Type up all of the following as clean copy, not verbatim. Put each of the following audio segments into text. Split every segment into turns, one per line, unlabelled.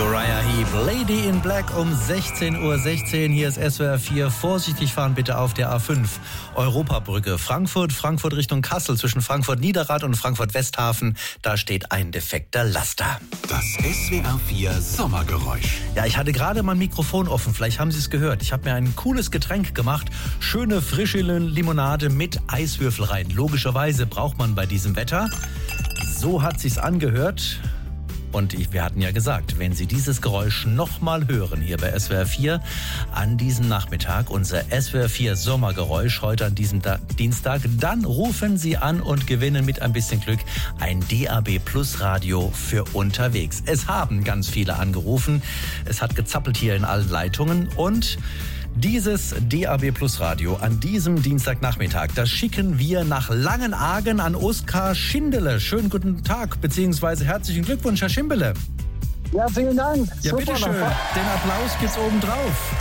Uriah Heep, Lady in Black um 16:16 Uhr. Hier ist SWR 4. Vorsichtig fahren bitte auf der A5. Europabrücke Frankfurt Richtung Kassel zwischen Frankfurt-Niederrad und Frankfurt-Westhafen. Da steht ein defekter Laster.
Das SWR 4 Sommergeräusch.
Ja, ich hatte gerade mein Mikrofon offen. Vielleicht haben Sie es gehört. Ich habe mir ein cooles Getränk gemacht. Schöne frische Limonade mit Eiswürfel rein. Logischerweise braucht man bei diesem Wetter. So hat sich's angehört. Und wir hatten ja gesagt, wenn Sie dieses Geräusch nochmal hören hier bei SWR 4 an diesem Nachmittag, unser SWR 4 Sommergeräusch heute an diesem Dienstag, dann rufen Sie an und gewinnen mit ein bisschen Glück ein DAB Plus Radio für unterwegs. Es haben ganz viele angerufen. Es hat gezappelt hier in allen Leitungen und dieses DAB Plus Radio an diesem Dienstagnachmittag, das schicken wir nach Langenargen an Oskar Schindele. Schönen guten Tag, beziehungsweise herzlichen Glückwunsch, Herr Schimbele.
Ja, vielen Dank.
Ja, bitteschön. Den Applaus gibt's obendrauf.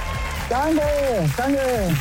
Danke.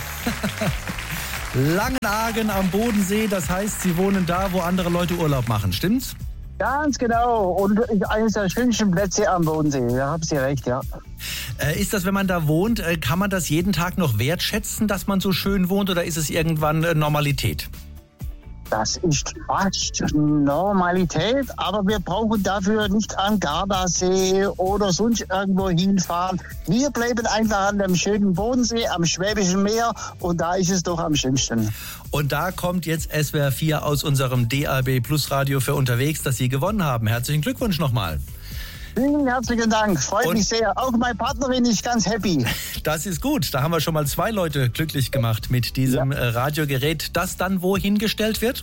Langenargen am Bodensee, das heißt, Sie wohnen da, wo andere Leute Urlaub machen, stimmt's?
Ganz genau. Und eines der schönsten Plätze am Bodensee. Da haben Sie recht, ja.
Ist das, wenn man da wohnt, kann man das jeden Tag noch wertschätzen, dass man so schön wohnt, oder ist es irgendwann Normalität?
Das ist fast Normalität, aber wir brauchen dafür nicht an Gardasee oder sonst irgendwo hinfahren. Wir bleiben einfach an dem schönen Bodensee, am Schwäbischen Meer, und da ist es doch am schönsten.
Und da kommt jetzt SWR 4 aus unserem DAB Plus Radio für unterwegs, dass Sie gewonnen haben. Herzlichen Glückwunsch nochmal.
Vielen herzlichen Dank, freut mich sehr. Auch meine Partnerin ist ganz happy.
Das ist gut, da haben wir schon mal 2 Leute glücklich gemacht mit diesem Radiogerät, das dann wohin gestellt wird?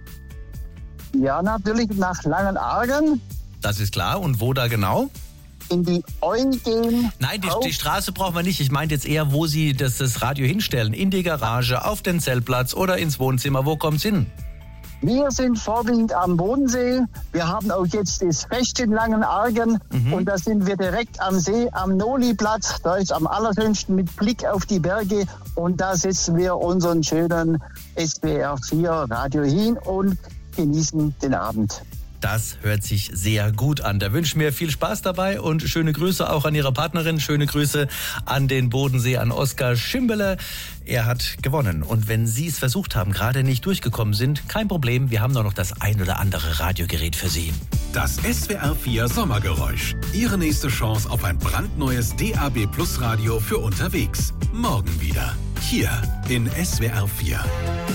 Ja, natürlich nach Langenargen.
Das ist klar, und wo da genau?
In die Eugen.
Nein, die Straße brauchen wir nicht. Ich meinte jetzt eher, wo Sie das Radio hinstellen. In die Garage, auf den Zeltplatz oder ins Wohnzimmer. Wo kommt's hin?
Wir sind vorwiegend am Bodensee. Wir haben auch jetzt das Fest in Langenargen. Und da sind wir direkt am See, am Noliplatz. Da ist am allerschönsten mit Blick auf die Berge. Und da setzen wir unseren schönen SWR 4 Radio hin und genießen den Abend.
Das hört sich sehr gut an. Da wünschen wir viel Spaß dabei und schöne Grüße auch an Ihre Partnerin. Schöne Grüße an den Bodensee, an Oskar Schimbele. Er hat gewonnen. Und wenn Sie es versucht haben, gerade nicht durchgekommen sind, kein Problem. Wir haben doch noch das ein oder andere Radiogerät für Sie.
Das SWR 4 Sommergeräusch. Ihre nächste Chance auf ein brandneues DAB Plus Radio für unterwegs. Morgen wieder. Hier in SWR 4.